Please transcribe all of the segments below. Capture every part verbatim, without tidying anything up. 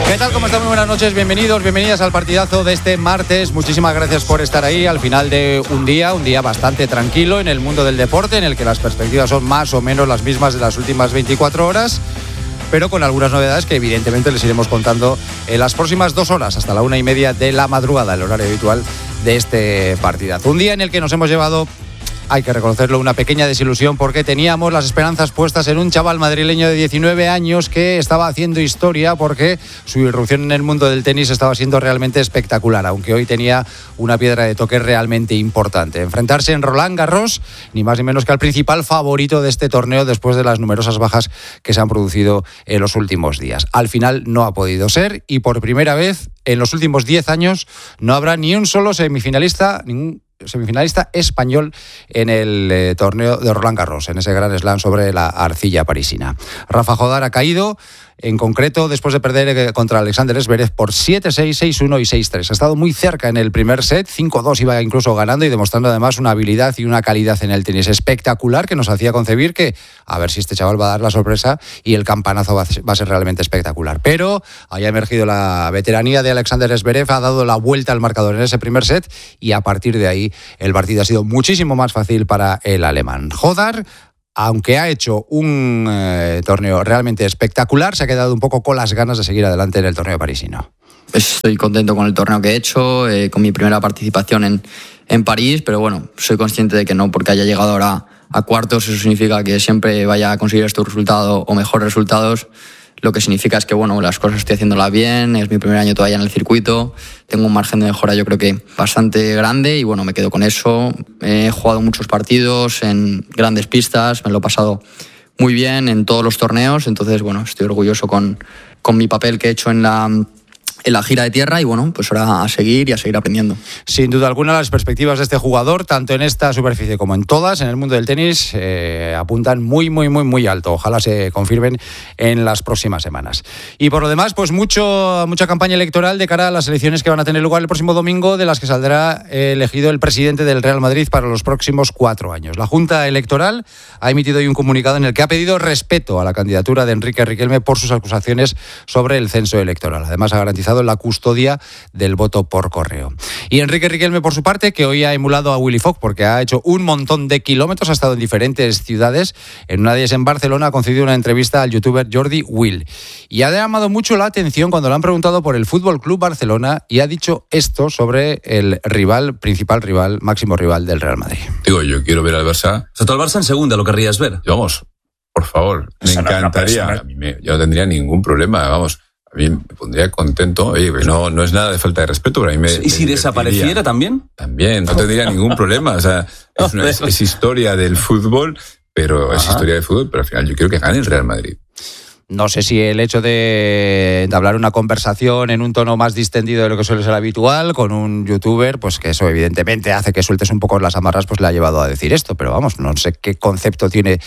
¿Qué tal? ¿Cómo están? Muy buenas noches, bienvenidos, bienvenidas al partidazo de este martes. Muchísimas gracias por estar ahí al final de un día, un día bastante tranquilo en el mundo del deporte, en el que las perspectivas son más o menos las mismas de las últimas veinticuatro horas, pero con algunas novedades que evidentemente les iremos contando en las próximas dos horas, hasta la una y media de la madrugada, el horario habitual de este partidazo. Un día en el que nos hemos llevado, hay que reconocerlo, una pequeña desilusión, porque teníamos las esperanzas puestas en un chaval madrileño de diecinueve años que estaba haciendo historia, porque su irrupción en el mundo del tenis estaba siendo realmente espectacular, aunque hoy tenía una piedra de toque realmente importante: enfrentarse en Roland Garros, ni más ni menos que al principal favorito de este torneo después de las numerosas bajas que se han producido en los últimos días. Al final no ha podido ser, y por primera vez en los últimos diez años no habrá ni un solo semifinalista, ningún semifinalista español en el eh, torneo de Roland Garros, en ese gran slam sobre la arcilla parisina. Rafa Jodar ha caído, en concreto después de perder contra Alexander Zverev por siete seis, seis uno y seis tres. Ha estado muy cerca en el primer set, cinco dos iba incluso ganando, y demostrando además una habilidad y una calidad en el tenis espectacular que nos hacía concebir que a ver si este chaval va a dar la sorpresa y el campanazo va a ser, va a ser realmente espectacular. Pero haya emergido la veteranía de Alexander Zverev, ha dado la vuelta al marcador en ese primer set, y a partir de ahí el partido ha sido muchísimo más fácil para el alemán. Jodar, aunque ha hecho un eh, torneo realmente espectacular, se ha quedado un poco con las ganas de seguir adelante en el torneo parisino. Estoy contento con el torneo que he hecho, eh, con mi primera participación en, en París, pero bueno, soy consciente de que no porque haya llegado ahora a cuartos eso significa que siempre vaya a conseguir estos resultados o mejores resultados. Lo que significa es que bueno, las cosas estoy haciéndolas bien, es mi primer año todavía en el circuito, tengo un margen de mejora yo creo que bastante grande, y bueno, me quedo con eso. He jugado muchos partidos en grandes pistas, me lo he pasado muy bien en todos los torneos, entonces bueno, estoy orgulloso con, con mi papel que he hecho en la... en la gira de tierra, y bueno, pues ahora a seguir y a seguir aprendiendo. Sin duda alguna, las perspectivas de este jugador, tanto en esta superficie como en todas, en el mundo del tenis, eh, apuntan muy, muy, muy, muy alto. Ojalá se confirmen en las próximas semanas. Y por lo demás, pues mucho, mucha campaña electoral de cara a las elecciones que van a tener lugar el próximo domingo, de las que saldrá elegido el presidente del Real Madrid para los próximos cuatro años. La Junta Electoral ha emitido hoy un comunicado en el que ha pedido respeto a la candidatura de Enrique Riquelme por sus acusaciones sobre el censo electoral. Además, ha garantizado la custodia del voto por correo. Y Enrique Riquelme, por su parte, que hoy ha emulado a Willy Fogg porque ha hecho un montón de kilómetros, ha estado en diferentes ciudades. En una de ellas, en Barcelona, ha concedido una entrevista al youtuber Jordi Wild. Y ha llamado mucho la atención cuando le han preguntado por el F C Barcelona, y ha dicho esto sobre el rival, principal rival, máximo rival del Real Madrid. Digo, yo quiero ver al Barça. O sea, tú al Barça en segunda lo querrías ver. Vamos, por favor, me Eso no, encantaría. no, no, a mí me, yo no tendría ningún problema, vamos. A mí me pondría contento. Oye, pues no, no es nada de falta de respeto, pero a mí me... ¿Y si me desapareciera también? También, no tendría ningún problema. O sea, es, una, es, es historia del fútbol, pero Ajá. es historia del fútbol, pero al final yo quiero que gane el Real Madrid. No sé si el hecho de entablar una conversación en un tono más distendido de lo que suele ser habitual con un youtuber, pues que eso evidentemente hace que sueltes un poco las amarras, pues le ha llevado a decir esto. Pero vamos, no sé qué concepto tiene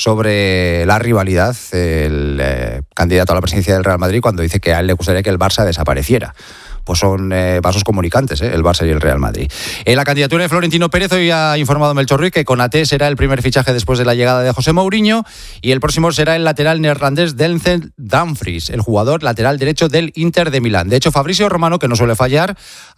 sobre la rivalidad el eh, candidato a la presidencia del Real Madrid cuando dice que a él le gustaría que el Barça desapareciera. Pues son eh, vasos comunicantes, ¿eh? El Barça y el Real Madrid. En la candidatura de Florentino Pérez, hoy ha informado Melchor Ruiz que Konaté será el primer fichaje después de la llegada de José Mourinho, y el próximo será el lateral neerlandés Denzel Dumfries, el jugador lateral derecho del Inter de Milán. De hecho, Fabrizio Romano, que no suele fallar,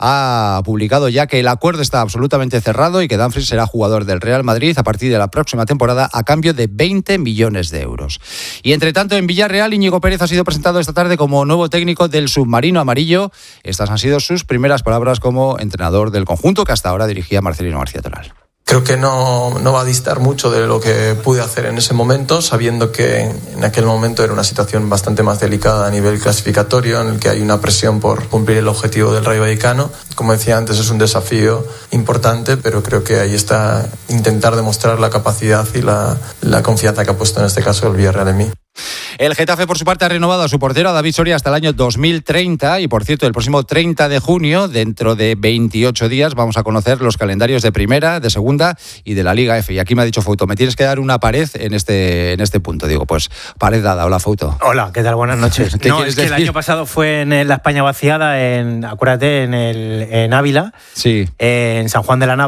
ha publicado ya que el acuerdo está absolutamente cerrado y que Dumfries será jugador del Real Madrid a partir de la próxima temporada a cambio de veinte millones de euros. Y entre tanto, en Villarreal, Íñigo Pérez ha sido presentado esta tarde como nuevo técnico del submarino amarillo. Estas han sido sus primeras palabras como entrenador del conjunto que hasta ahora dirigía Marcelino García Toral. Creo que no, no va a distar mucho de lo que pude hacer en ese momento, sabiendo que en aquel momento era una situación bastante más delicada a nivel clasificatorio, en el que hay una presión por cumplir el objetivo del Rayo Vallecano. Como decía antes, es un desafío importante, pero creo que ahí está intentar demostrar la capacidad y la, la confianza que ha puesto en este caso el Villarreal en mí. El Getafe, por su parte, ha renovado a su portero, a David Soria, hasta el año dos mil treinta. Y, por cierto, el próximo treinta de junio, dentro de veintiocho días, vamos a conocer los calendarios de Primera, de Segunda y de la Liga F. Y aquí me ha dicho Fouto, me tienes que dar una pared en este en este punto. Digo, pues, pared dada. Hola, Fouto. Hola, ¿qué tal? Buenas noches. ¿Qué no, quieres es que decir? El año pasado fue en la España vaciada, en, acuérdate, en, el, en Ávila, sí. en San Juan de la Nava.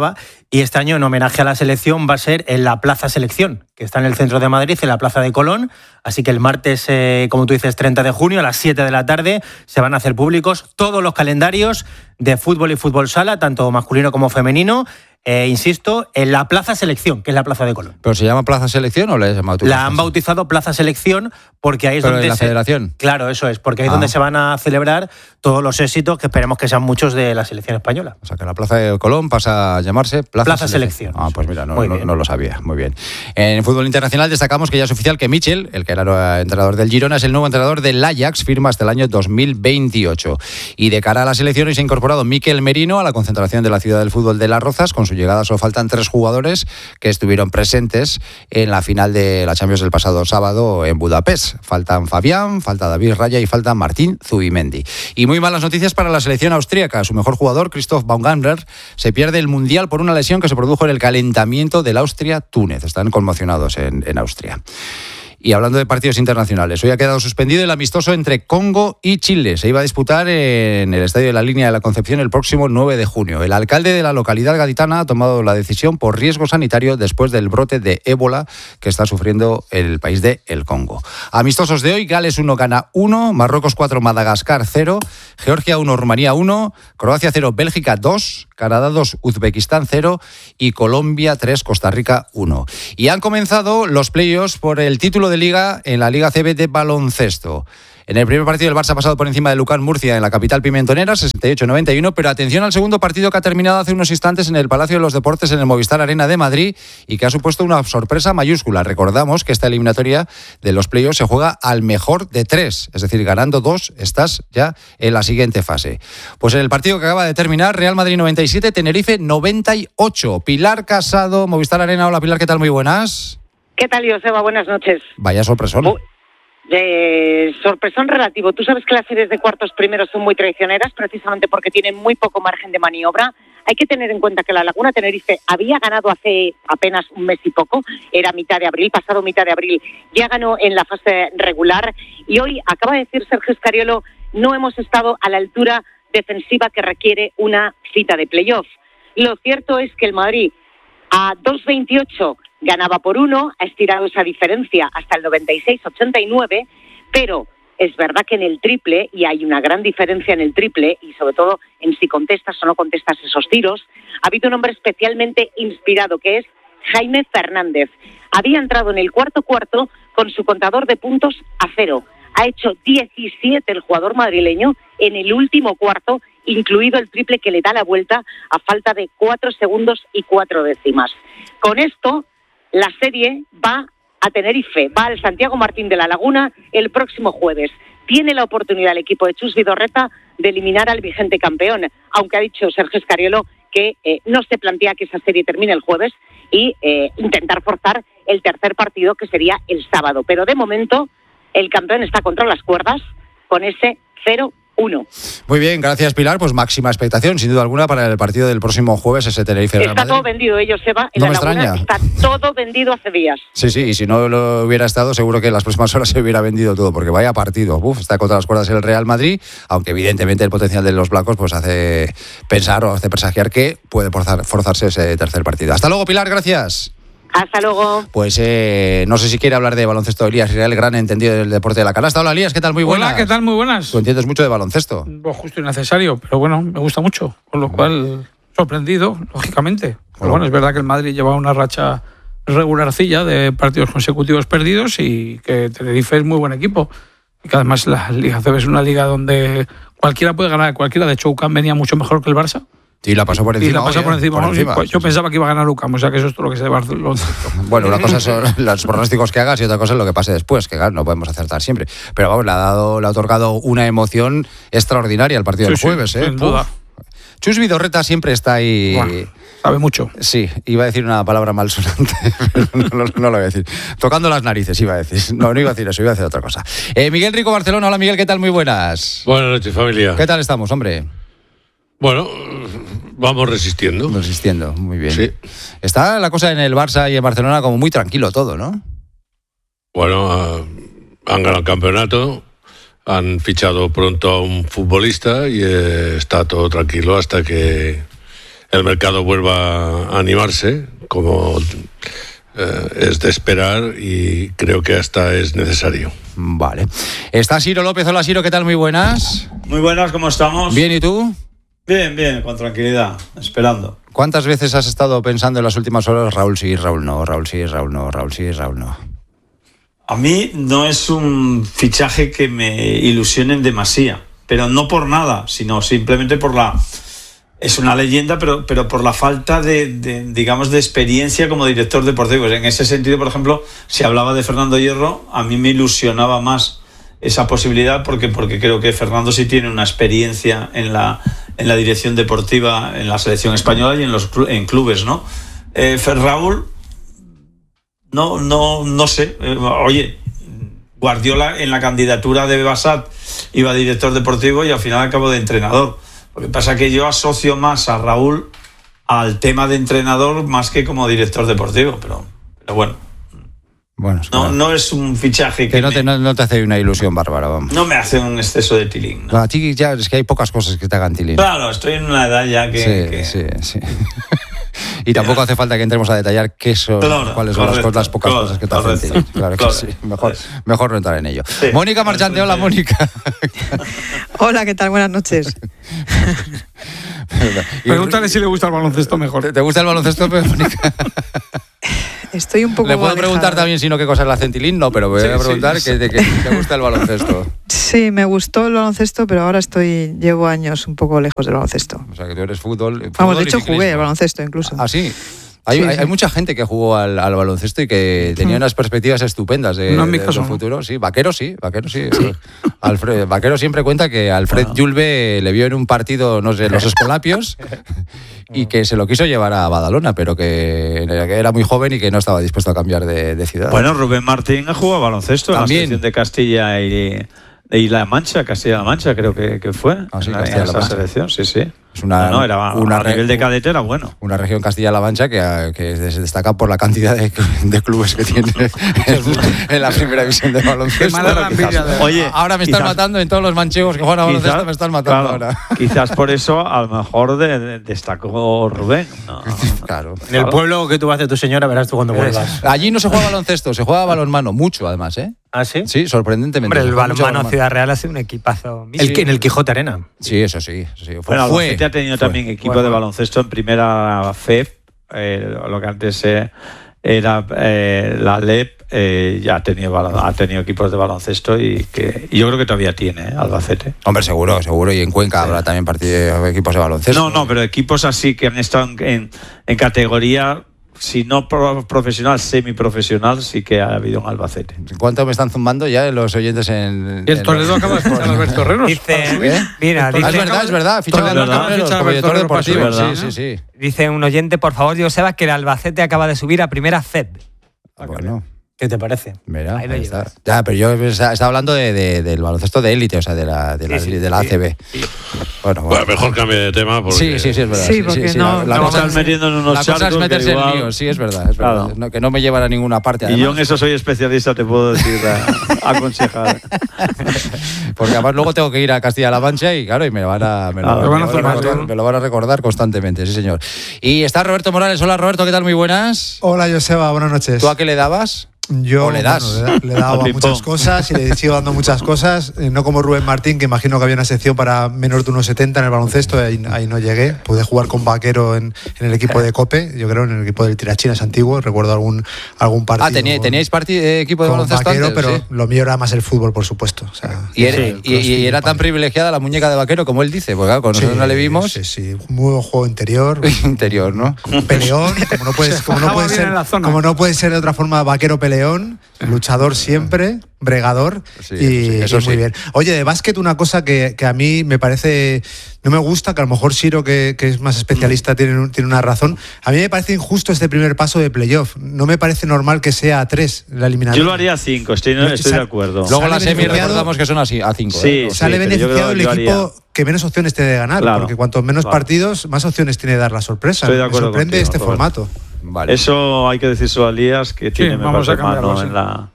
y este año en homenaje a la selección va a ser en la Plaza Selección, que está en el centro de Madrid, en la Plaza de Colón. Así que el martes, eh, como tú dices, treinta de junio a las siete de la tarde se van a hacer públicos todos los calendarios de fútbol y fútbol sala, tanto masculino como femenino. Eh, insisto, en la Plaza Selección, que es la Plaza de Colón. ¿Pero se llama Plaza Selección o le has llamado tú? La han bautizado Plaza Selección porque ahí es ¿Pero donde en la se... Federación? Claro, eso es, porque ahí es Ah. donde se van a celebrar todos los éxitos que esperemos que sean muchos de la selección española. O sea, que la Plaza de Colón pasa a llamarse Plaza, Plaza Selección. Ah, pues mira, no, Muy no, bien. no lo sabía. Muy bien. En fútbol internacional destacamos que ya es oficial que Michel, el que era entrenador del Girona, es el nuevo entrenador del Ajax, firma hasta el año dos mil veintiocho. Y de cara a la selección hoy se ha incorporado Mikel Merino a la concentración de la Ciudad del Fútbol de Las Rozas. Con su llegada solo faltan tres jugadores que estuvieron presentes en la final de la Champions del pasado sábado en Budapest. Faltan Fabián, falta David Raya y falta Martín Zubimendi. Y muy malas noticias para la selección austríaca. Su mejor jugador, Christoph Baumgartner, se pierde el Mundial por una lesión que se produjo en el calentamiento del Austria-Túnez. Están conmocionados en, en Austria. Y hablando de partidos internacionales, hoy ha quedado suspendido el amistoso entre Congo y Chile. Se iba a disputar en el Estadio de la Línea de la Concepción el próximo nueve de junio. El alcalde de la localidad gaditana ha tomado la decisión por riesgo sanitario después del brote de ébola que está sufriendo el país de el Congo. Amistosos de hoy: Gales uno, Ghana uno, Marruecos cuatro, Madagascar cero, Georgia uno, Rumanía uno, Croacia cero, Bélgica dos, Canadá dos, Uzbekistán cero y Colombia tres, Costa Rica uno. Y han comenzado los playoffs por el título de Liga en la Liga C B de baloncesto. En el primer partido el Barça ha pasado por encima de Lucán Murcia en la capital pimentonera, sesenta y ocho a noventa y uno, pero atención al segundo partido que ha terminado hace unos instantes en el Palacio de los Deportes en el Movistar Arena de Madrid y que ha supuesto una sorpresa mayúscula. Recordamos que esta eliminatoria de los playoffs se juega al mejor de tres, es decir, ganando dos estás ya en la siguiente fase. Pues en el partido que acaba de terminar, Real Madrid noventa y siete, Tenerife noventa y ocho. Pilar Casado, Movistar Arena. Hola Pilar, ¿qué tal? Muy buenas. ¿Qué tal, Joseba? Buenas noches. Vaya sorpresón. Oh, de sorpresón relativo. Tú sabes que las series de cuartos primeros son muy traicioneras, precisamente porque tienen muy poco margen de maniobra. Hay que tener en cuenta que la Laguna Tenerife había ganado hace apenas un mes y poco, era mitad de abril, pasado mitad de abril, ya ganó en la fase regular y hoy, acaba de decir Sergio Scariolo, no hemos estado a la altura defensiva que requiere una cita de playoff. Lo cierto es que el Madrid a dos veintiocho ganaba por uno, ha estirado esa diferencia hasta el noventa y seis a ochenta y nueve, pero es verdad que en el triple, y hay una gran diferencia en el triple, y sobre todo en si contestas o no contestas esos tiros, ha habido un hombre especialmente inspirado, que es Jaime Fernández. Había entrado en el cuarto cuarto con su contador de puntos a cero. Ha hecho diecisiete el jugador madrileño en el último cuarto, incluido el triple que le da la vuelta a falta de cuatro segundos y cuatro décimas. Con esto, la serie va a Tenerife, va al Santiago Martín de la Laguna el próximo jueves. Tiene la oportunidad el equipo de Chus Vidorreta de eliminar al vigente campeón, aunque ha dicho Sergio Scariolo que eh, no se plantea que esa serie termine el jueves y eh, intentar forzar el tercer partido, que sería el sábado. Pero de momento el campeón está contra las cuerdas con ese cero uno. Muy bien, gracias Pilar. Pues máxima expectación, sin duda alguna, para el partido del próximo jueves, ese Tenerife Real Está Madrid. todo vendido, ellos se va en No la me Laguna, extraña. está todo vendido hace días. Sí, sí, y si no lo hubiera estado, seguro que en las próximas horas se hubiera vendido todo, porque vaya partido. Uf, está contra las cuerdas el Real Madrid, aunque evidentemente el potencial de los blancos pues hace pensar o hace presagiar que puede forzar, forzarse ese tercer partido. Hasta luego, Pilar, gracias. Hasta luego. Pues eh, no sé si quiere hablar de baloncesto Elías Israel, gran entendido del deporte de la canasta. Hola Elías, ¿qué tal? Muy buenas. Hola, ¿qué tal? Muy buenas. Tú entiendes mucho de baloncesto. Pues justo y necesario, pero bueno, me gusta mucho. Con lo cual, sorprendido, lógicamente. Pero bueno, es verdad que el Madrid lleva una racha regularcilla de partidos consecutivos perdidos y que Tenerife es muy buen equipo. Y que además la Liga C B es una liga donde cualquiera puede ganar. Cualquiera, de hecho, UCAM venía mucho mejor que el Barça. Y la pasó por encima. Y la pasó hoy, por ¿eh? encima. Por ¿no? encima. Yo pensaba que iba a ganar UCAM, o sea que eso es todo lo que sé de Barcelona. Bueno, una cosa son los pronósticos que hagas y otra cosa es lo que pase después, que claro, no podemos acertar siempre. Pero vamos, le ha dado, le ha otorgado una emoción extraordinaria al partido Sí, del sí, jueves, ¿eh? sin duda. Chus Vidorreta siempre está ahí. Bueno, sabe mucho. Sí, iba a decir una palabra malsonante, pero no, no, no lo voy a decir. Tocando las narices, iba a decir. No, no iba a decir eso, iba a decir otra cosa. Eh, Miguel Rico, Barcelona. Hola, Miguel, ¿qué tal? Muy buenas. Buenas noches, familia. ¿Qué tal estamos, hombre? Bueno, vamos resistiendo. Resistiendo, muy bien. Sí. Está la cosa en el Barça y en Barcelona como muy tranquilo todo, ¿no? Bueno, uh, han ganado el campeonato, han fichado pronto a un futbolista y eh, está todo tranquilo hasta que el mercado vuelva a animarse, como eh, es de esperar, y creo que hasta es necesario. Vale. Está Ciro López. Hola, Ciro, ¿qué tal? Muy buenas. Muy buenas, ¿cómo estamos? Bien, ¿y tú? Bien, bien, con tranquilidad, esperando. ¿Cuántas veces has estado pensando en las últimas horas, Raúl sí, Raúl no, Raúl sí, Raúl no, Raúl sí, Raúl no? A mí no es un fichaje que me ilusione en demasía, pero no por nada, sino simplemente por la... Es una leyenda, pero, pero por la falta de, de, digamos, de experiencia como director deportivo. En ese sentido, por ejemplo, si hablaba de Fernando Hierro, a mí me ilusionaba más esa posibilidad porque, porque creo que Fernando sí tiene una experiencia en la, en la dirección deportiva en la selección española y en los en clubes, ¿no? Eh, Raúl, no, no, no sé. Eh, oye, Guardiola en la candidatura de Bassat iba director deportivo y al final acabó de entrenador. Lo que pasa es que yo asocio más a Raúl al tema de entrenador más que como director deportivo, pero, pero bueno. Bueno, no, claro. no es un fichaje que, que no, me, te, no, no te hace una ilusión bárbara, vamos. No me hace un exceso de tilín, ¿no? A ti ya es que hay pocas cosas que te hagan tilín. Claro, estoy en una edad ya que... Sí, que... sí, sí. Y tampoco hace falta que entremos a detallar qué son, claro, cuáles son correcto, las, las pocas claro, cosas que te correcto, hacen tilín. Claro, claro que sí. Mejor, mejor no entrar en ello. Sí, Mónica Marchante, hola Mónica. Hola, ¿qué tal? Buenas noches. Pregúntale si le gusta el baloncesto mejor. ¿Te, te gusta el baloncesto, Mónica? Estoy un poco... Le puedo alejada. preguntar también si no qué cosas le hacen tilín, no, pero voy sí, a preguntar sí, que, de que te gusta el baloncesto. Sí, me gustó el baloncesto, pero ahora estoy llevo años un poco lejos del baloncesto. O sea, que tú eres fútbol... fútbol Vamos, de hecho jugué al baloncesto incluso. ¿Ah, sí? Hay, sí, hay, sí. hay mucha gente que jugó al, al baloncesto y que tenía unas perspectivas estupendas de, no, de, de su futuro. Sí, Vaquero sí, Vaquero sí. sí. Alfred, Vaquero siempre cuenta que Alfred bueno. Yulbe le vio en un partido, no sé, los Escolapios y que se lo quiso llevar a Badalona, pero que era muy joven y que no estaba dispuesto a cambiar de, de ciudad. Bueno, Rubén Martín ha jugado baloncesto también en la selección de Castilla y, y La Mancha, Castilla-La Mancha creo que, que fue. Ah, sí, en esa selección, sí, sí. Es una, no, no, era, una a nivel de cadete era bueno. Una región Castilla-La Mancha que, que se destaca por la cantidad de, de clubes que tiene en, en la primera división de baloncesto. Oye, ahora me están quizás, matando en todos los manchegos que juegan a baloncesto, me están matando claro, ahora. Quizás por eso a lo mejor de, de, destacó Rubén. No, no, claro. En el pueblo que tú vas de tu señora verás tú cuando vuelvas. Allí no se juega baloncesto, se juega balonmano, mucho además, ¿eh? ¿Ah, sí? Sí, sorprendentemente. Hombre, el balonmano Ciudad Real ha sido un equipazo. El, sí. En el Quijote Arena. Sí, eso sí. Eso sí. Fue, bueno, Albacete ha tenido fue, también equipo fue, de baloncesto en primera F E P, eh, lo que antes eh, era eh, la L E P, eh, ya ha tenido, ha tenido equipos de baloncesto y que y yo creo que todavía tiene, ¿eh? Albacete. Hombre, seguro, seguro. Y en Cuenca sí. habrá también partido, equipos de baloncesto. No, no, pero equipos así que han estado en, en, en categoría... Si no profesional, semiprofesional, sí que ha habido un Albacete. ¿Cuánto me están zumbando ya los oyentes en... Y el Toledo acaba de fichar a Alberto Herreros. Dice, ¿Eh? Mira, dice, ah, es verdad, es verdad. Ficha a Alberto Herreros como director deportivo. Sí, sí, sí. Dice un oyente, por favor, Joseba, que el Albacete acaba de subir a primera F E P. Ah, bueno. ¿Qué te parece? Mira, ahí ahí está. Ya, pero yo estaba hablando de, de, del baloncesto de élite, o sea, de la, de la, sí, sí, de la A C B. Sí. Bueno, bueno. bueno, mejor cambie de tema. Porque... Sí, sí, sí, es verdad. Sí, porque sí, sí, no, la, la no cosa estás metiendo en unos la cosa es meterse igual... en lío, sí, es verdad. Es verdad. Claro. No, que no me llevan a ninguna parte. Además. Y yo en eso soy especialista, te puedo decir, a, aconsejar. Porque además luego tengo que ir a Castilla-La Mancha y claro, y me, van a, me, lo, me, van a me, lo, recordar, me lo van a recordar constantemente, sí, señor. Y está Roberto Morales. Hola, Roberto, ¿qué tal? Muy buenas. Hola, Joseba, buenas noches. ¿Tú a qué le dabas? Yo le das? Bueno, le he dado a muchas cosas y le sigo dando muchas cosas, eh, no como Rubén Martín, que imagino que había una sección para menos de uno setenta en el baloncesto, ahí, ahí no llegué. Pude jugar con Vaquero en, en el equipo de Cope, yo creo en el equipo del Tirachinas antiguo, recuerdo algún, algún partido. Ah, tenía, ¿teníais partid- eh, equipo de baloncesto Vaquero, antes? Pero sí. Lo mío era más el fútbol, por supuesto. O sea, y, era, sí, y, y era tan privilegiada la muñeca de Vaquero como él dice, porque claro, con nosotros sí, no le vimos. Sí, sí, muy buen juego interior. Interior, ¿no? Peleón, como no puede, como no puede ser, como no puede ser de otra forma, Vaquero peleón. Luchador siempre, bregador, sí, y, sí, eso y muy sí. bien. Oye, de básquet una cosa que, que a mí me parece, no me gusta, que a lo mejor Ciro, que, que es más especialista, tiene, tiene una razón. A mí me parece injusto este primer paso de playoff. No me parece normal que sea a tres la eliminatoria. Yo lo haría a cinco, estoy, no, estoy de acuerdo. Luego la semi recordamos que son así, a cinco. Sí, ¿eh? sí, sale beneficiado el equipo haría... que menos opciones tiene de ganar, claro, porque cuanto menos claro. partidos, más opciones tiene de dar la sorpresa. Estoy de acuerdo me sorprende contigo, este Roberto. formato. Vale. Eso hay que decírselo a Lías, que sí, tiene me parece mano en la...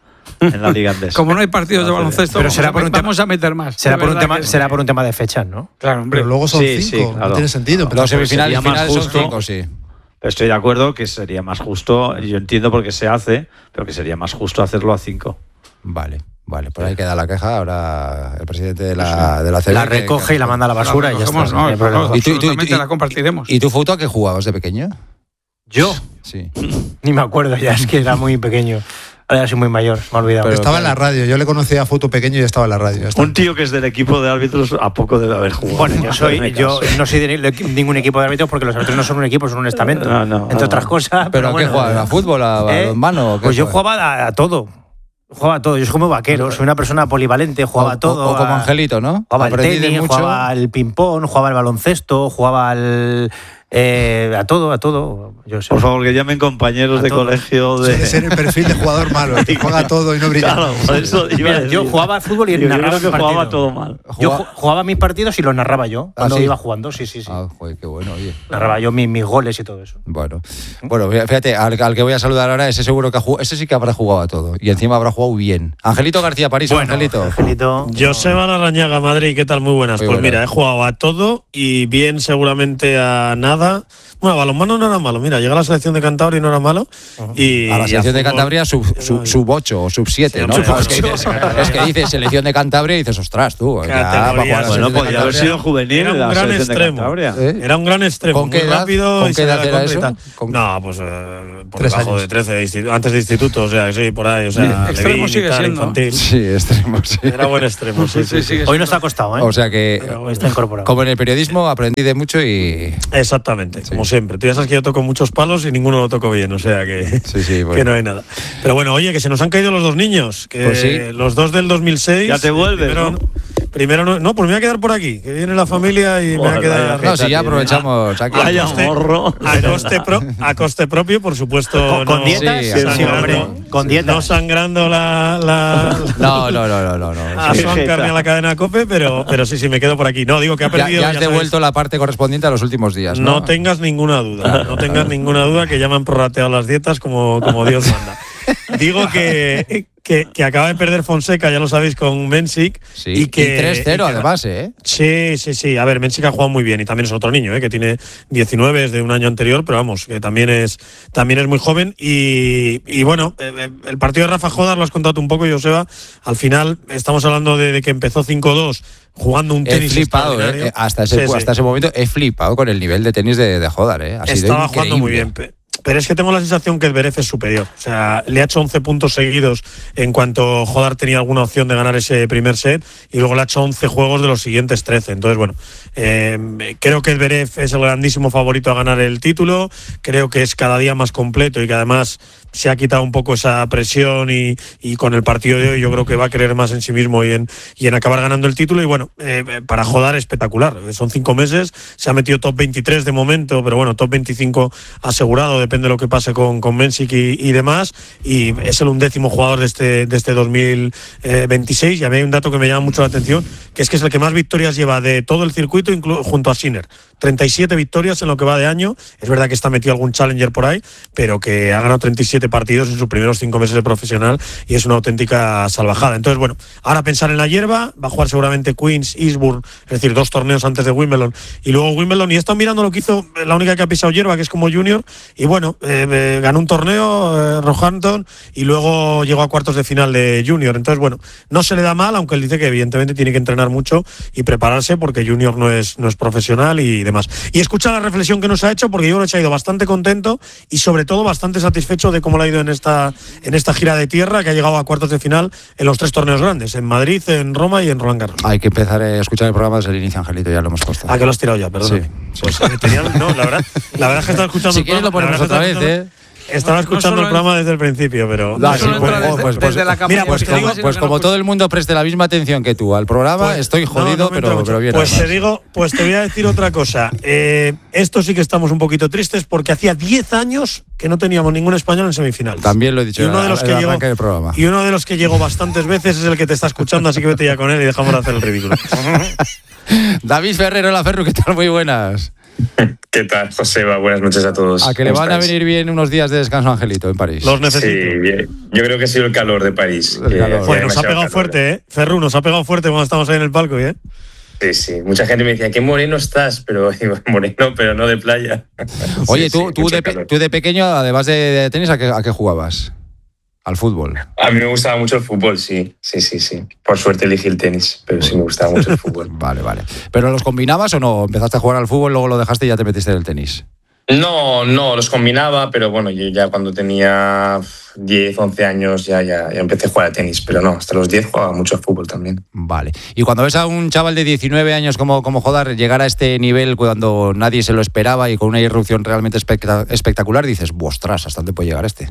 en la Liga Andesa. Como no hay partidos de baloncesto, pero será por un vamos tema, a meter más. Será por, un tema, que... será por un tema de fechas, ¿no? Claro, hombre. Pero luego son sí, cinco, sí, claro. no tiene sentido. Los semifinales y finales son justo, cinco, sí. Estoy de acuerdo que sería más justo, yo entiendo por qué se hace, pero que sería más justo hacerlo a cinco. Vale. Vale, por ahí queda la queja. Ahora el presidente de la, de la C B la recoge que, y la manda a la basura la y ya está. No, no, no, y tú, tú, tú, la compartiremos. ¿Y tu foto a qué jugabas de pequeño? ¿Yo? Sí. Ni me acuerdo, ya es que era muy pequeño. Ahora soy muy mayor, me he olvidado. Pero estaba claro. en la radio, yo le conocía a Foto pequeño y estaba en la radio. Un tío que es del equipo de árbitros, ¿a poco debe haber jugado? Bueno, yo, soy, yo no soy de ningún equipo de árbitros porque los árbitros no son un equipo, son un estamento. No, no, entre no, otras cosas. ¿Pero, pero a bueno, qué jugabas? ¿A fútbol? ¿A balonmano? ¿Eh? Pues yo jugaba a, a todo. Jugaba a todo, yo soy como vaquero, soy una persona polivalente, jugaba a todo. O, o como Angelito, ¿no? Jugaba al tenis, mucho. Jugaba al ping-pong, jugaba al baloncesto, jugaba al... Eh, a todo, a todo. Yo sé. Por favor, que llamen compañeros a de todo. Colegio de... Suele ser el perfil de jugador malo, que juega a todo y no brilla. Claro, por eso iba Mira, a decir. yo jugaba al fútbol y yo narraba creo que jugaba todo mal. Yo jugaba mis partidos y los narraba yo cuando ¿Ah, sí? iba jugando, sí, sí, sí. Ah, joder, qué bueno, oye. Narraba yo mis, mis goles y todo eso. Bueno, bueno, fíjate, al, al que voy a saludar ahora, ese seguro que ha jugado, ese sí que habrá jugado a todo y encima habrá jugado bien. Angelito García París, bueno, Angelito. Angelito. Joseba Larrañaga, Madrid, ¿qué tal? Muy buenas. Muy pues buenas. Mira, he jugado a todo y bien seguramente a nada. Bueno, balonmano no era malo, mira, llega a la selección de Cantabria y no era malo. Uh-huh. Y a la selección de Cantabria sub, sub, sub ocho o sub siete, sí, ¿no? Sub es, que dices, es que dices selección de Cantabria y dices, ostras, tú. Ya, bueno, podría haber sido juvenil. Era un la gran extremo. ¿Eh? Era un gran extremo. ¿Con qué muy edad? rápido ¿Con y qué edad era eso? ¿Con... No, pues eh, por debajo de trece, de instituto, antes de instituto, o sea, sí, por ahí. O sea, sí, extremo sigue siendo. Infantil. Sí, extremo, sí. Era buen extremo, sí. sí, sí, sí Hoy nos ha costado, ¿eh? O sea que, está incorporado. Como en el periodismo, aprendí de mucho y. Exactamente, como siempre. Tú ya sabes que yo toco muchos palos y ninguno lo toco bien, o sea que, sí, sí, bueno. que no hay nada. Pero bueno, oye, que se nos han caído los dos niños, que pues sí. los dos del dos mil seis. Ya te vuelves, primero, ¿no? Primero no, no, pues me voy a quedar por aquí, que viene la familia y oh, me voy a quedar. No, si ya aprovechamos aquí. Ay, a, coste, a, coste pro, a coste propio, por supuesto. ¿Con, con no, dietas? Sí, sí, hombre, con dietas. No sangrando la. la no, no, no, no, no. no. A Son Carne a la cadena COPE, pero, pero sí, sí, me quedo por aquí. No, digo que ha perdido. Ya, ya has ya devuelto sabéis. la parte correspondiente a los últimos días. No, no tengas ninguna duda, no tengas ninguna duda que ya me han prorrateado las dietas como, como Dios manda. Digo que, que, que acaba de perder Fonseca, ya lo sabéis, con Mensic. Sí, y que y tres cero además, ¿eh? Sí, sí, sí. A ver, Mensic ha jugado muy bien y también es otro niño, ¿eh? Que tiene diecinueve, es de un año anterior, pero vamos, que también es, también es muy joven. Y, y bueno, el partido de Rafa Jodar lo has contado un poco, Joseba. Al final estamos hablando de, de que empezó cinco dos jugando un tenis he flipado, eh, hasta, ese, sí, hasta sí. ese momento he flipado con el nivel de tenis de, de Jodar. Eh. Ha Estaba sido jugando muy bien. Pero es que tengo la sensación que Zverev es superior. O sea, le ha hecho once puntos seguidos en cuanto Jodar tenía alguna opción de ganar ese primer set y luego le ha hecho once juegos de los siguientes trece. Entonces, bueno, eh, creo que Zverev es el grandísimo favorito a ganar el título. Creo que es cada día más completo y que además se ha quitado un poco esa presión y, y con el partido de hoy yo creo que va a creer más en sí mismo y en, y en acabar ganando el título. Y bueno, eh, para Jodar espectacular. Son cinco meses, se ha metido top veintitrés de momento, pero bueno, top veinticinco asegurado, depende de lo que pase con, con Mensic y, y demás. Y es el undécimo jugador de este, de este dos mil veintiséis. Y a mí hay un dato que me llama mucho la atención, que es que es el que más victorias lleva de todo el circuito inclu- junto a Sinner. treinta y siete victorias en lo que va de año. Es verdad que está metido algún challenger por ahí, pero que ha ganado treinta y siete partidos en sus primeros cinco meses de profesional y es una auténtica salvajada. Entonces, bueno, ahora pensar en la hierba, va a jugar seguramente Queens, Eastbourne, es decir, dos torneos antes de Wimbledon y luego Wimbledon. Y he estado mirando lo que hizo la única que ha pisado hierba, que es como junior, y bueno, eh, eh, ganó un torneo, eh, Roehampton, y luego llegó a cuartos de final de junior. Entonces, bueno, no se le da mal, aunque él dice que evidentemente tiene que entrenar mucho y prepararse porque junior no es, no es profesional y demás. Y escucha la reflexión que nos ha hecho, porque yo lo he ido bastante contento y sobre todo bastante satisfecho de cómo le ha ido en esta, en esta gira de tierra, que ha llegado a cuartos de final en los tres torneos grandes, en Madrid, en Roma y en Roland Garros. Hay que empezar a escuchar el programa desde el inicio, Angelito, ya lo hemos puesto. Ah, que lo has tirado ya, perdón. Sí. Pues, tenía, no, la verdad, la verdad es que estaba escuchando. Si quieres lo ponemos otra vez, ¿eh? Estaba escuchando no el programa desde el principio, pero... No, sí, pues, desde, pues, pues, desde la mira, pues, pues, como, pues como todo el mundo preste la misma atención que tú al programa, pues, estoy jodido, no, no pero, pero bien. Pues además. te digo, pues te voy a decir otra cosa. Eh, esto sí que estamos un poquito tristes porque hacía diez años que no teníamos ningún español en semifinales. También lo he dicho y uno de los el, que el llegó, del programa. Y uno de los que llegó bastantes veces es el que te está escuchando, así que vete ya con él y dejamos de hacer el ridículo. David Ferrero, la Ferru, ¿qué tal? Muy buenas. ¿Qué tal, Joseba? Buenas noches a todos. ¿A que le van a venir bien unos días de descanso, Angelito, en París? Los necesito. Sí, bien. Yo creo que ha sido el calor de París. El calor. Bueno, nos ha pegado calor. fuerte, ¿eh? Ferru, nos ha pegado fuerte cuando estamos ahí en el palco, ¿eh? Sí, sí. Mucha gente me decía, qué moreno estás, pero digo, moreno, pero no de playa. Oye, sí, tú, sí, tú, de, tú de pequeño, además de, de tenis, ¿a qué, ¿a qué jugabas? ¿Al fútbol? A mí me gustaba mucho el fútbol, sí. Sí, sí, sí. Por suerte elegí el tenis, pero sí me gustaba mucho el fútbol. Vale, vale. ¿Pero los combinabas o no? ¿Empezaste a jugar al fútbol, luego lo dejaste y ya te metiste en el tenis? No, no, los combinaba, pero bueno, yo ya cuando tenía diez, once años ya, ya, ya empecé a jugar al tenis, pero no, hasta los diez jugaba mucho al fútbol también. Vale. Y cuando ves a un chaval de diecinueve años como, como Jodar llegar a este nivel cuando nadie se lo esperaba y con una irrupción realmente espectac- espectacular, dices, ostras, ¿hasta dónde puede llegar este?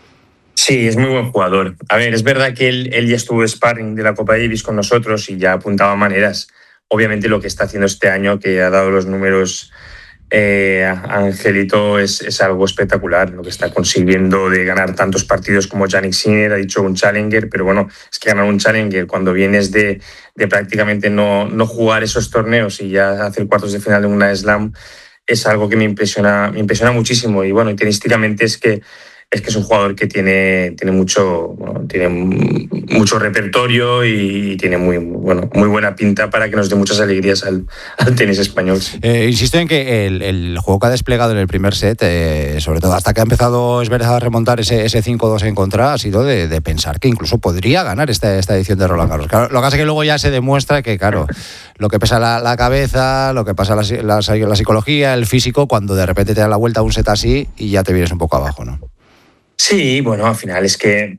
Sí, es muy buen jugador. A ver, es verdad que él, él ya estuvo de sparring de la Copa Davis con nosotros y ya apuntaba maneras. Obviamente lo que está haciendo este año, que ha dado los números eh, Angelito, es, es algo espectacular. Lo que está consiguiendo de ganar tantos partidos como Jannik Sinner, ha dicho un Challenger, pero bueno, es que ganar un Challenger cuando vienes de, de prácticamente no, no jugar esos torneos y ya hacer cuartos de final de una Slam es algo que me impresiona, me impresiona muchísimo. Y bueno, tenísticamente es que es que es un jugador que tiene, tiene, mucho, bueno, tiene mucho repertorio y tiene muy, bueno, muy buena pinta para que nos dé muchas alegrías al, al tenis español. Eh, insisto en que el, el juego que ha desplegado en el primer set, eh, sobre todo hasta que ha empezado Zverev a remontar ese, ese cinco dos en contra, ha sido de, de pensar que incluso podría ganar esta, esta edición de Roland Garros. Claro, lo que pasa es que luego ya se demuestra que, claro, lo que pesa la, la cabeza, lo que pasa la, la, la psicología, el físico, cuando de repente te da la vuelta a un set así y ya te vienes un poco abajo, ¿no? Sí, bueno, al final es que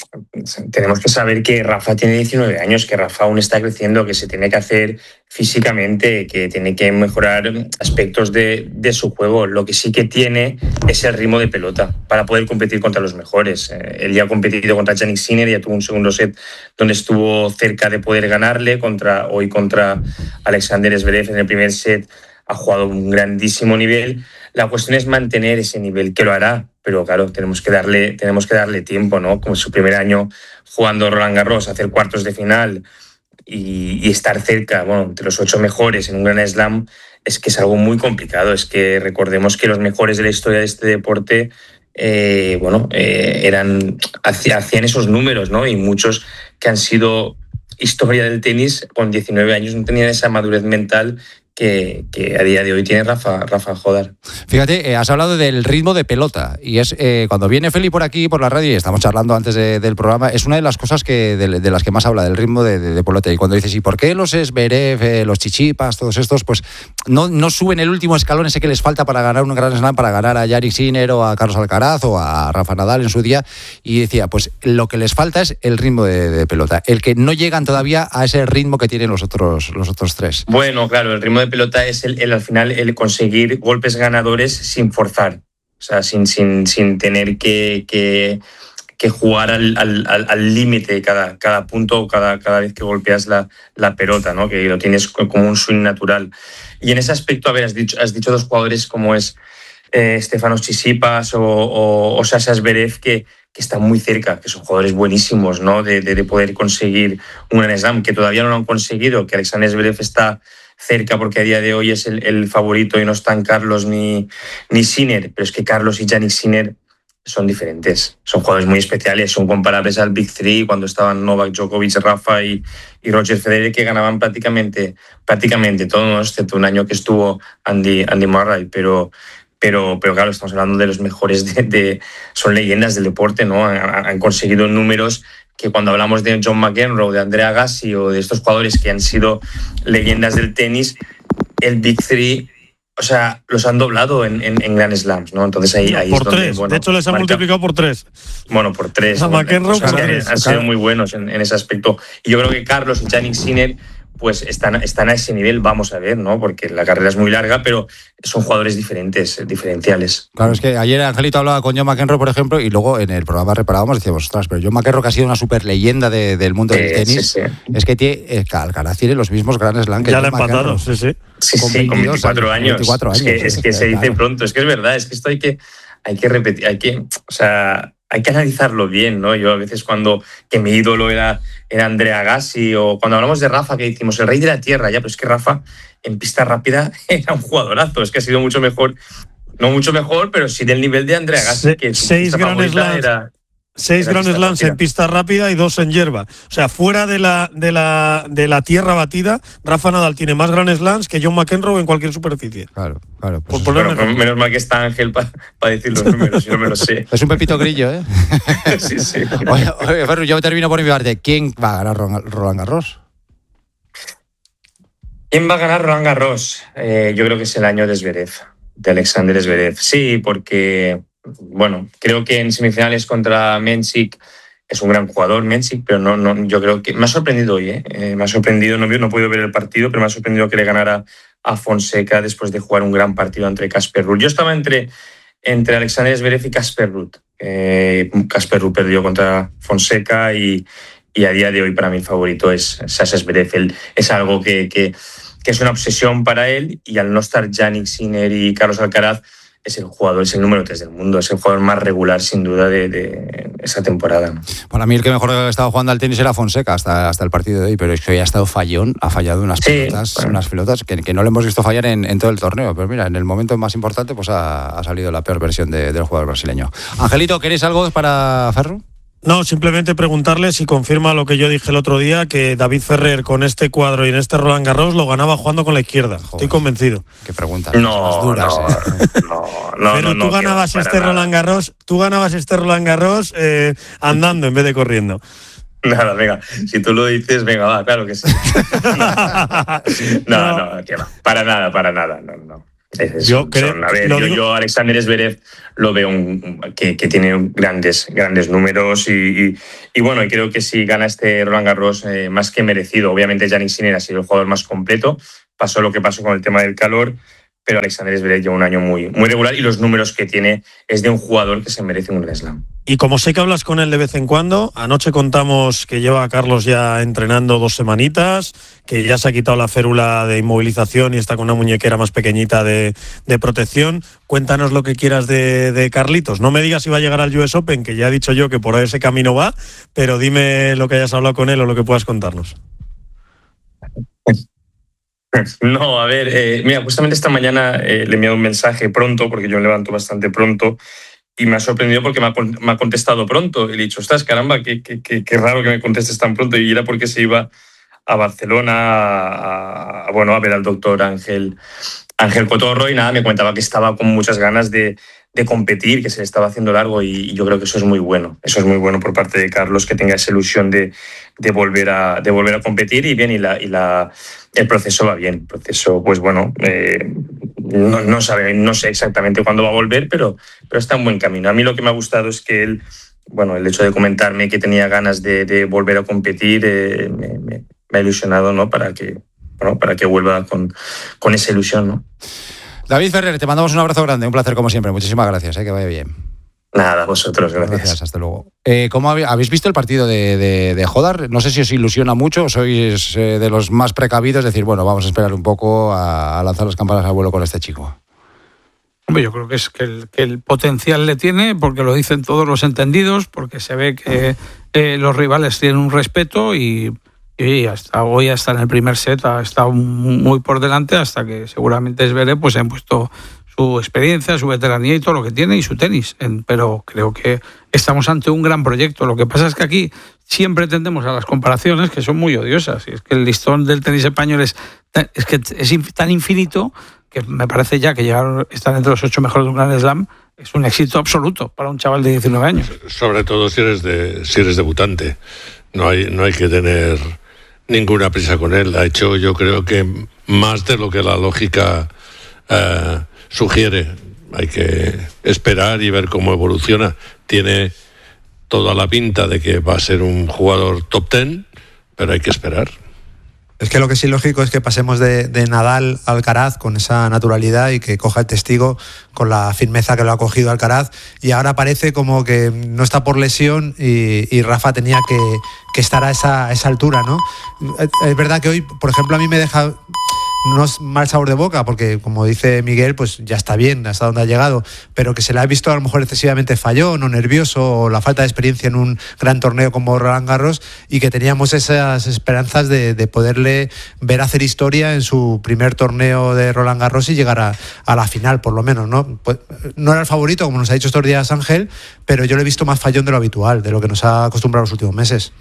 tenemos que saber que Rafa tiene diecinueve años, que Rafa aún está creciendo, que se tiene que hacer físicamente, que tiene que mejorar aspectos de, de su juego. Lo que sí que tiene es el ritmo de pelota para poder competir contra los mejores. Eh, él ya ha competido contra Jannik Sinner, ya tuvo un segundo set donde estuvo cerca de poder ganarle, contra, hoy contra Alexander Zverev en el primer set ha jugado un grandísimo nivel. La cuestión es mantener ese nivel, que lo hará, pero claro, tenemos que darle, tenemos que darle tiempo, ¿no? Como su primer año jugando Roland Garros, hacer cuartos de final y, y estar cerca, bueno, entre los ocho mejores en un Grand Slam, es que es algo muy complicado. Es que recordemos que los mejores de la historia de este deporte, eh, bueno, eh, eran, hacían esos números, ¿no? Y muchos que han sido historia del tenis con diecinueve años no tenían esa madurez mental Que, que a día de hoy tiene Rafa, Rafa Jodar. Fíjate, eh, has hablado del ritmo de pelota y es eh, cuando viene Feli por aquí, por la radio, y estamos charlando antes de, del programa, es una de las cosas que de, de las que más habla, del ritmo de, de, de pelota. Y cuando dices, ¿y por qué los Zverev, eh, los Chichipas, todos estos, pues no, no suben el último escalón ese que les falta para ganar un Grand Slam, para ganar a Jannik Sinner o a Carlos Alcaraz o a Rafa Nadal en su día? Y decía, pues lo que les falta es el ritmo de, de pelota, el que no llegan todavía a ese ritmo que tienen los otros, los otros tres. Bueno, claro, el ritmo de pelota es el, el al final el conseguir golpes ganadores sin forzar, o sea, sin, sin, sin tener que, que, que jugar al límite al, cada, cada punto o cada, cada vez que golpeas la, la pelota, ¿no? Que lo tienes como un swing natural. Y en ese aspecto, a ver, has dicho, has dicho dos jugadores como es eh, Stefanos Tsitsipas o, o, o Sasha Zverev que que están muy cerca, que son jugadores buenísimos, ¿no? De, de, de poder conseguir un Grand Slam, que todavía no lo han conseguido, que Alexander Zverev está cerca porque a día de hoy es el, el favorito y no están Carlos ni, ni Sinner, pero es que Carlos y Jannik Sinner son diferentes, son jugadores muy especiales, son comparables al Big Three cuando estaban Novak Djokovic, Rafa y, y Roger Federer, que ganaban prácticamente, prácticamente todo, excepto un año que estuvo Andy, Andy Murray, pero Pero, pero claro, estamos hablando de los mejores, de, de, son leyendas del deporte, ¿no? Han, han conseguido números que cuando hablamos de John McEnroe, de Andrea Agassi o de estos jugadores que han sido leyendas del tenis, el Big Three, o sea, los han doblado en, en, en Grand Slams, ¿no? Entonces ahí, ahí por es donde, tres, bueno, de hecho les han marca, multiplicado por tres. Bueno, por tres. A bueno, McEnroe o sea, por han, tres. han sido muy buenos en, en ese aspecto. Y yo creo que Carlos y Jannik Sinner pues están, están a ese nivel, vamos a ver, ¿no? Porque la carrera es muy larga, pero son jugadores diferentes, diferenciales. Claro, es que ayer Angelito hablaba con John McEnroe, por ejemplo, y luego en el programa reparábamos, decíamos, ostras, pero John McEnroe, que ha sido una super leyenda de, del mundo del eh, tenis, sí, sí. es que tiene, eh, Alcaraz tiene los mismos Grand Slam que ya le han empatado, sí, sí. Sí, con, sí, con veinticuatro años. veinticuatro años. Es que, es que se dice pronto, es que es verdad, es que esto hay que, hay que repetir, hay que, o sea, hay que analizarlo bien, ¿no? Yo a veces cuando que mi ídolo era, era Andrea Agassi, o cuando hablamos de Rafa, que decimos el rey de la tierra, ya, pero es que Rafa en pista rápida era un jugadorazo, es que ha sido mucho mejor, no mucho mejor, pero sí del nivel de Andrea Agassi, que su seis pista Grand Slams, era... Seis Grand Slams en pista rápida y dos en hierba. O sea, fuera de la, de la, de la tierra batida, Rafa Nadal tiene más Grand Slams que John McEnroe en cualquier superficie. Claro, claro. Pues Por bueno, menos mal que está Ángel para pa decir los números, yo no me lo sé. Es un pepito grillo, ¿eh? Sí, sí. Oye, oye, Ferru, yo termino por mi parte. ¿Quién va a ganar Roland Garros? ¿Quién va a ganar Roland Garros? Eh, yo creo que es el año de Zverev, de Alexander Zverev. Sí, porque... Bueno, creo que en semifinales contra Mensik es un gran jugador, Mensik, pero no, no, yo creo que me ha sorprendido hoy, ¿eh? Eh, me ha sorprendido, no, no he podido ver el partido, pero me ha sorprendido que le ganara a Fonseca después de jugar un gran partido entre Casper Ruud. Yo estaba entre, entre Alexander Zverev y Casper Ruud. Casper eh, Ruud perdió contra Fonseca y, y a día de hoy para mí el favorito es Sasha Zverev. Él, es algo que, que, que es una obsesión para él, y al no estar Jannik Sinner y Carlos Alcaraz, es el jugador, es el número tres del mundo, es el jugador más regular sin duda de, de esa temporada, ¿no? Para mí el que mejor estaba jugando al tenis era Fonseca hasta, hasta el partido de hoy, pero es que hoy ha estado fallón, ha fallado unas sí, pelotas, bueno. unas pelotas que, que no le hemos visto fallar en, en todo el torneo, pero mira, en el momento más importante pues ha, ha salido la peor versión de, del jugador brasileño. Angelito, ¿queréis algo para Ferru? No, simplemente preguntarle si confirma lo que yo dije el otro día, que David Ferrer con este cuadro y en este Roland Garros lo ganaba jugando con la izquierda. Joder, estoy convencido. Qué preguntas no, más duras. No, eh. no, no, Pero no, tú no, ganabas este nada. Roland Garros, tú ganabas este Roland Garros eh, andando en vez de corriendo. Nada, venga, si tú lo dices, venga, va, claro que sí. no, no, no, que va. Para nada, para nada, no, no. Es, yo creo, son, a ver, yo, digo... yo Alexander Zverev lo veo un, que, que tiene grandes, grandes números y, y, y bueno, y creo que si gana este Roland Garros eh, más que merecido. Obviamente Jannik Sinner ha sido el jugador más completo, pasó lo que pasó con el tema del calor, pero Alexander Zverev lleva un año muy, muy regular y los números que tiene es de un jugador que se merece un Grand Slam. Y como sé que hablas con él de vez en cuando, anoche contamos que lleva a Carlos ya entrenando dos semanitas, que ya se ha quitado la férula de inmovilización y está con una muñequera más pequeñita de, de protección. Cuéntanos lo que quieras de, de Carlitos. No me digas si va a llegar al U S Open, que ya he dicho yo que por ese camino va, pero dime lo que hayas hablado con él o lo que puedas contarnos. No, a ver, eh, mira, justamente esta mañana eh, le he enviado un mensaje pronto, porque yo me levanto bastante pronto, y me ha sorprendido porque me ha, me ha contestado pronto. Y le he dicho, ostras, caramba, qué, qué, qué, qué raro que me contestes tan pronto. Y era porque se iba a Barcelona a, a, bueno, a ver al doctor Ángel, Ángel Cotorro, y nada, me comentaba que estaba con muchas ganas de, de competir, que se le estaba haciendo largo, y, y yo creo que eso es muy bueno. Eso es muy bueno por parte de Carlos, que tenga esa ilusión de, de, volver, a, de volver a competir, y bien, y la... Y la el proceso va bien. El proceso, pues bueno, eh, no, no, sabe, no sé exactamente cuándo va a volver, pero, pero está en buen camino. A mí lo que me ha gustado es que él, bueno, el hecho de comentarme que tenía ganas de, de volver a competir, eh, me, me, me ha ilusionado, ¿no? Para que, bueno, para que vuelva con, con esa ilusión, ¿no? David Ferrer, te mandamos un abrazo grande, un placer como siempre. Muchísimas gracias, eh, que vaya bien. Nada, vosotros, gracias. Gracias, hasta luego. Eh, ¿Cómo habéis visto el partido de, de, de Hodar? No sé si os ilusiona mucho, sois eh, de los más precavidos, decir, bueno, vamos a esperar un poco a, a lanzar las campanas al vuelo con este chico. Hombre, yo creo que es que el, que el potencial le tiene, porque lo dicen todos los entendidos, porque se ve que eh, los rivales tienen un respeto y, y hasta hoy, hasta en el primer set, ha estado muy por delante, hasta que seguramente Zverev pues han puesto su experiencia, su veteranía y todo lo que tiene y su tenis. Pero creo que estamos ante un gran proyecto. Lo que pasa es que aquí siempre tendemos a las comparaciones que son muy odiosas. Y es que el listón del tenis español es, es, que es tan infinito que me parece ya que llegar, estar entre los ocho mejores de un Grand Slam es un éxito absoluto para un chaval de diecinueve años. Sobre todo si eres de, si eres debutante. No hay, no hay que tener ninguna prisa con él. Ha hecho, yo creo que más de lo que la lógica eh, sugiere. Hay que esperar y ver cómo evoluciona. Tiene toda la pinta de que va a ser un jugador top ten, pero hay que esperar. Es que lo que sí lógico es que pasemos de, de Nadal a Alcaraz con esa naturalidad y que coja el testigo con la firmeza que lo ha cogido Alcaraz, y ahora parece como que no está por lesión y, y Rafa tenía que, que estar a esa, a esa altura, ¿no? Es verdad que hoy, por ejemplo, a mí me deja... no es mal sabor de boca, porque como dice Miguel, pues ya está bien hasta donde ha llegado, pero que se le ha visto a lo mejor excesivamente fallón o nervioso, o la falta de experiencia en un gran torneo como Roland Garros, y que teníamos esas esperanzas de, de poderle ver hacer historia en su primer torneo de Roland Garros y llegar a, a la final, por lo menos, ¿no? Pues, no era el favorito, como nos ha dicho estos días Ángel, pero yo lo he visto más fallón de lo habitual, de lo que nos ha acostumbrado los últimos meses.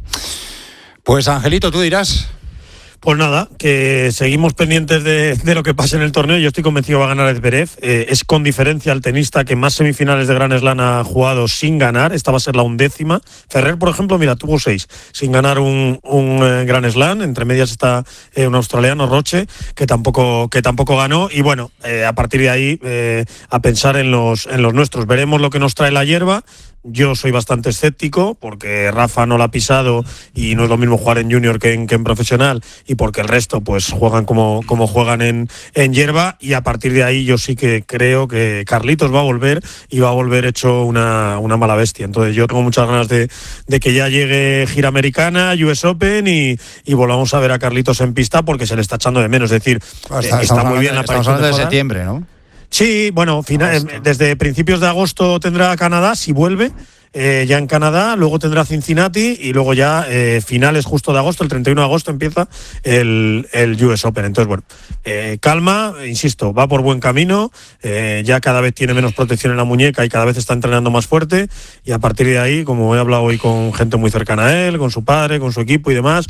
Pues Angelito, tú dirás. Pues nada, que seguimos pendientes de, de lo que pase en el torneo. Yo estoy convencido que va a ganar Zverev. Eh, es con diferencia el tenista que más semifinales de Grand Slam ha jugado sin ganar. Esta va a ser la undécima. Ferrer, por ejemplo, mira, tuvo seis sin ganar un, un eh, Grand Slam. Entre medias está eh, un australiano, Roche, que tampoco, que tampoco ganó. Y bueno, eh, a partir de ahí, eh, a pensar en los, en los nuestros. Veremos lo que nos trae la hierba. Yo soy bastante escéptico porque Rafa no la ha pisado y no es lo mismo jugar en junior que en, que en profesional, y porque el resto pues juegan como, como juegan en, en hierba, y a partir de ahí yo sí que creo que Carlitos va a volver y va a volver hecho una, una mala bestia. Entonces yo tengo muchas ganas de, de que ya llegue gira americana, U S Open y, y volvamos a ver a Carlitos en pista, porque se le está echando de menos. Es decir, pues está, está muy bien la aparición. Estamos hablando de, de septiembre, ¿no? Sí, bueno, final, desde principios de agosto tendrá Canadá, si vuelve, eh, ya en Canadá, luego tendrá Cincinnati y luego ya eh, finales justo de agosto, el treinta y uno de agosto empieza el, el U S Open. Entonces, bueno, eh, calma, insisto, va por buen camino, eh, ya cada vez tiene menos protección en la muñeca y cada vez está entrenando más fuerte, y a partir de ahí, como he hablado hoy con gente muy cercana a él, con su padre, con su equipo y demás,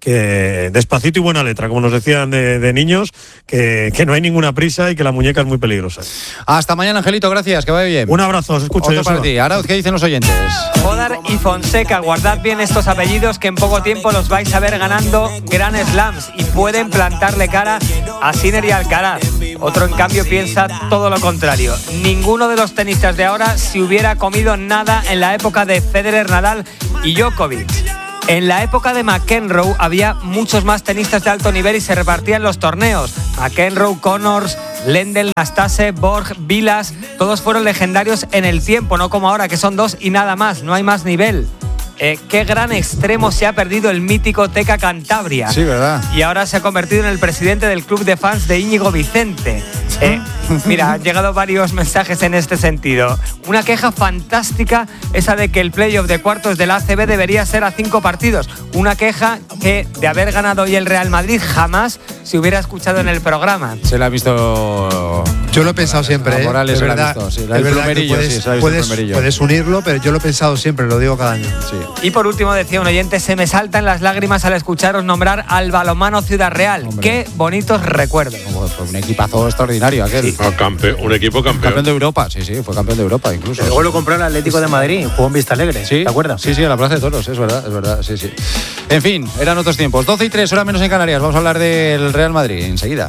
que despacito y buena letra, como nos decían de, de niños, que, que no hay ninguna prisa y que la muñeca es muy peligrosa. Hasta mañana, Angelito, gracias, que vaya bien. Un abrazo, os escucho. Otro para ti. Arauz, ¿qué dicen los oyentes? Jodar y Fonseca, guardad bien estos apellidos, que en poco tiempo los vais a ver ganando Grand Slams y pueden plantarle cara a Sinner y Alcaraz. Otro, en cambio, piensa todo lo contrario. Ninguno de los tenistas de ahora se hubiera comido nada en la época de Federer, Nadal y Djokovic. En la época de McEnroe había muchos más tenistas de alto nivel y se repartían los torneos. McEnroe, Connors, Lendl, Nastase, Borg, Vilas, todos fueron legendarios en el tiempo, no como ahora que son dos y nada más, no hay más nivel. Eh, qué gran extremo se ha perdido el mítico Teca Cantabria. Sí, ¿verdad? Y ahora se ha convertido en el presidente del club de fans de Íñigo Vicente. Eh, mira, han llegado varios mensajes en este sentido. Una queja fantástica, esa de que el playoff de cuartos del A C B debería ser a cinco partidos. Una queja que, de haber ganado hoy el Real Madrid, jamás se hubiera escuchado en el programa. Se la ha visto... Yo lo he pensado siempre, ¿eh? Morales, es verdad, visto, sí, es verdad que puedes, sí, se puedes, el puedes unirlo, pero yo lo he pensado siempre, lo digo cada año. Sí. Y por último, decía un oyente, se me saltan las lágrimas al escucharos nombrar al balonmano Ciudad Real. Hombre. Qué bonitos recuerdos. Fue un equipazo extraordinario aquel. Sí. Campe, un equipo campeón. Campeón de Europa, sí, sí, fue campeón de Europa incluso. Luego lo compró el Atlético de Madrid, jugó en Vista Alegre, ¿sí? ¿Te acuerdas? Sí, sí, en la Plaza de Toros, es verdad, es verdad, sí, sí. En fin, eran otros tiempos. doce y tres, hora menos en Canarias. Vamos a hablar del Real Madrid enseguida.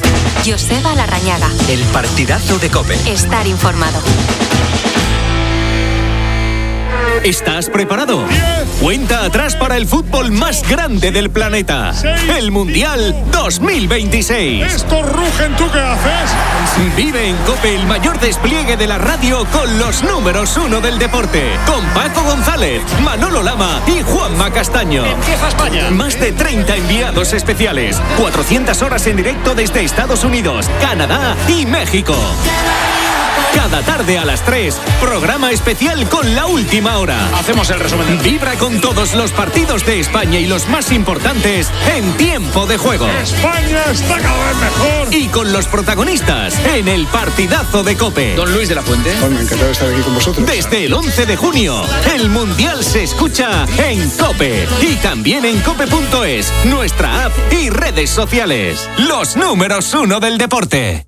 Joseba Larrañaga. El partidazo de COPE. Estar informado. ¿Estás preparado? diez. Cuenta atrás para el fútbol más grande del planeta. seis. El Mundial dos mil veintiséis. Estos rugen, ¿tú qué haces? Vive en COPE el mayor despliegue de la radio con los números uno del deporte. Con Paco González, Manolo Lama y Juanma Castaño. Empieza España. Más de treinta enviados especiales. cuatrocientas horas en directo desde Estados Unidos, Canadá y México. Cada tarde a las tres, programa especial con la última hora. Hacemos el resumen. Vibra con todos los partidos de España y los más importantes en tiempo de juego. España está cada vez mejor. Y con los protagonistas en el partidazo de COPE. Don Luis de la Fuente. Bueno, encantado de estar aquí con vosotros. Desde el once de junio, el Mundial se escucha en COPE. Y también en cope punto es, nuestra app y redes sociales. Los números uno del deporte.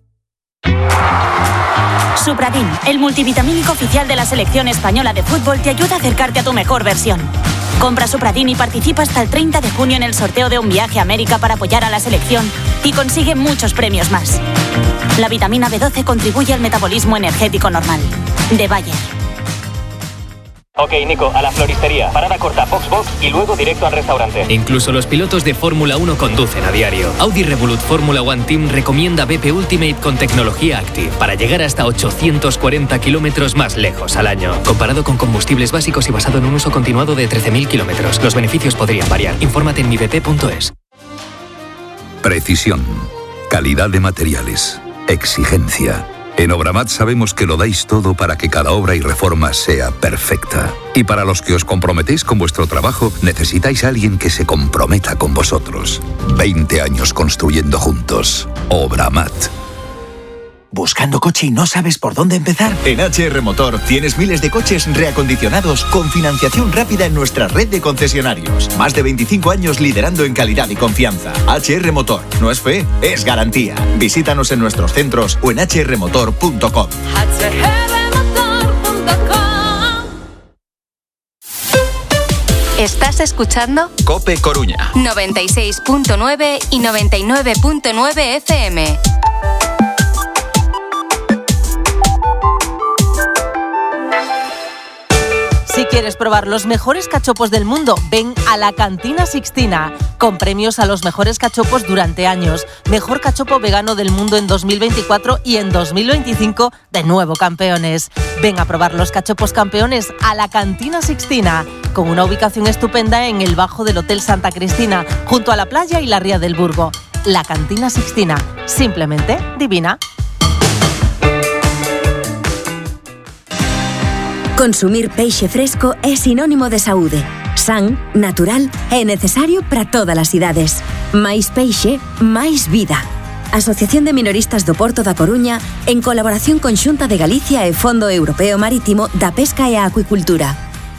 Supradin, el multivitamínico oficial de la selección española de fútbol, te ayuda a acercarte a tu mejor versión. Compra Supradin y participa hasta el treinta de junio en el sorteo de un viaje a América para apoyar a la selección y consigue muchos premios más. La vitamina B doce contribuye al metabolismo energético normal. De Bayer. Ok, Nico, a la floristería. Parada corta, box box y luego directo al restaurante. Incluso los pilotos de Fórmula uno conducen a diario. Audi Revolut Fórmula One Team recomienda B P Ultimate con tecnología Active para llegar hasta ochocientos cuarenta kilómetros más lejos al año. Comparado con combustibles básicos y basado en un uso continuado de trece mil kilómetros. Los beneficios podrían variar. Infórmate en mi b p punto es. Precisión. Calidad de materiales. Exigencia. En Obramat sabemos que lo dais todo para que cada obra y reforma sea perfecta. Y para los que os comprometéis con vuestro trabajo, necesitáis a alguien que se comprometa con vosotros. veinte años construyendo juntos. Obramat. ¿Buscando coche y no sabes por dónde empezar? En H R Motor tienes miles de coches reacondicionados con financiación rápida en nuestra red de concesionarios. Más de veinticinco años liderando en calidad y confianza. H R Motor. No es fe, es garantía. Visítanos en nuestros centros o en h r motor punto com. ¿Estás escuchando? COPE Coruña. noventa y seis punto nueve y noventa y nueve punto nueve F M. Si quieres probar los mejores cachopos del mundo, ven a la Cantina Sixtina, con premios a los mejores cachopos durante años. Mejor cachopo vegano del mundo en dos mil veinticuatro y en dos mil veinticinco, de nuevo campeones. Ven a probar los cachopos campeones a la Cantina Sixtina, con una ubicación estupenda en el bajo del Hotel Santa Cristina, junto a la playa y la ría del Burgo. La Cantina Sixtina, simplemente divina. Consumir peixe fresco é sinónimo de saúde. San, natural e necesario para todas as idades. Máis peixe, máis vida. Asociación de Minoristas do Porto da Coruña, en colaboración con Xunta de Galicia e Fondo Europeo Marítimo da Pesca e a Acuicultura.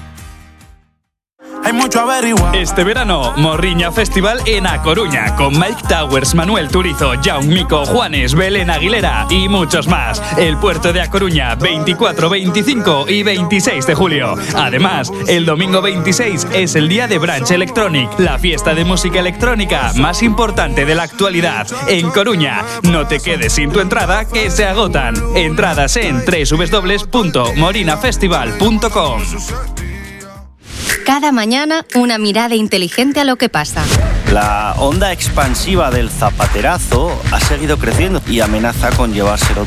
Hay mucho averiguar. Este verano, Morriña Festival en A Coruña, con Mike Towers, Manuel Turizo, Jaume Mico, Juanes, Belén Aguilera y muchos más. El puerto de A Coruña, veinticuatro, veinticinco y veintiséis de julio. Además, el domingo veintiséis es el día de Branch Electronic, la fiesta de música electrónica más importante de la actualidad. En Coruña, no te quedes sin tu entrada, que se agotan. Entradas en doble u doble u doble u punto morina festival punto com. Cada mañana, una mirada inteligente a lo que pasa. La onda expansiva del zapaterazo ha seguido creciendo y amenaza con llevárselo